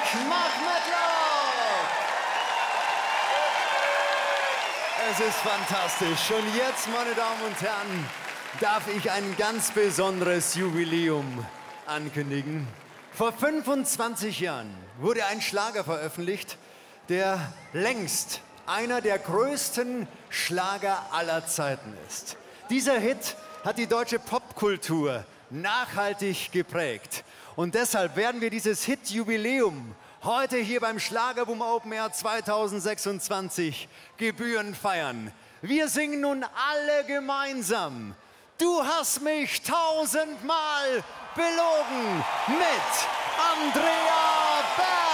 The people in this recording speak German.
Mark Medlock! Es ist fantastisch. Schon jetzt, meine Damen und Herren, darf ich ein ganz besonderes Jubiläum ankündigen. Vor 25 Jahren wurde ein Schlager veröffentlicht, der längst einer der größten Schlager aller Zeiten ist. Dieser Hit hat die deutsche Popkultur nachhaltig geprägt. Und deshalb werden wir dieses Hit-Jubiläum heute hier beim Schlagerboom Open Air 2026 gebührend feiern. Wir singen nun alle gemeinsam Du hast mich 1000-mal belogen mit Andrea Berg.